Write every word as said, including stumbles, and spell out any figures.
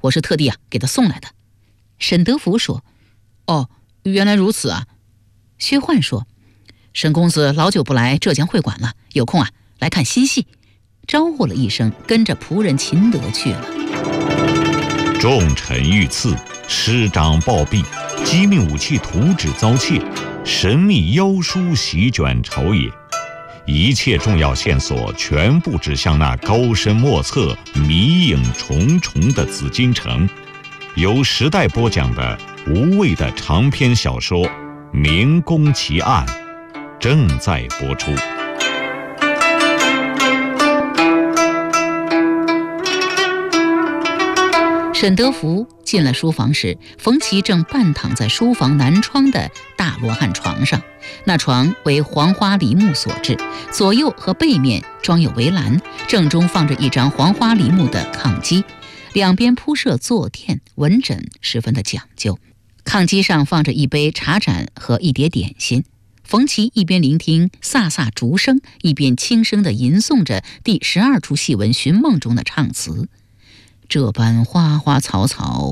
我是特地啊给他送来的。沈德福说：哦，原来如此啊。薛焕说：沈公子老久不来浙江会馆了，有空啊来看新戏。招呼了一声，跟着仆人秦德去了。 重臣遇刺，师长暴毙，机密武器图纸遭窃，神秘妖书席卷朝野，一切重要线索全部指向那高深莫测、迷影重重的紫禁城。由时代播讲的无畏的长篇小说《明宫奇案》正在播出。 沈德福进了书房时，冯琦正半躺在书房南窗的大罗汉床上，那床为黄花梨木所制，左右和背面装有围栏，正中放着一张黄花梨木的炕几，两边铺设坐垫文枕，十分的讲究。炕几上放着一杯茶盏和一碟点心。冯琦一边聆听飒飒竹声，一边轻声地吟诵着第十二出戏文《寻梦》中的唱词：这般花花草草，